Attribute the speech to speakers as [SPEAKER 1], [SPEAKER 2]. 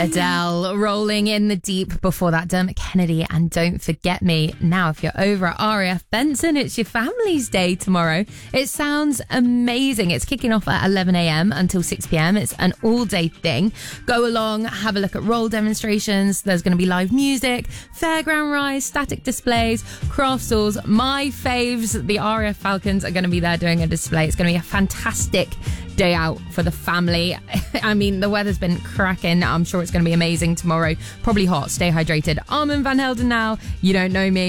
[SPEAKER 1] Adele rolling in the deep. Before that, Dermot Kennedy and Don't Forget Me. Now, if you're over at RAF Benson, it's your family's day tomorrow. It sounds amazing. It's kicking off at 11 a.m. until 6 p.m. It's an all-day thing. Go along, have a look at roll demonstrations. There's going to be live music, fairground rides, static displays, craft stalls. My faves, the RAF Falcons, are going to be there doing a display. It's going to be a fantastic day out for the family. I mean, the weather's been cracking. I'm sure it's going to be amazing tomorrow. Probably hot. Stay hydrated. Armand Van Helden now. You don't know me.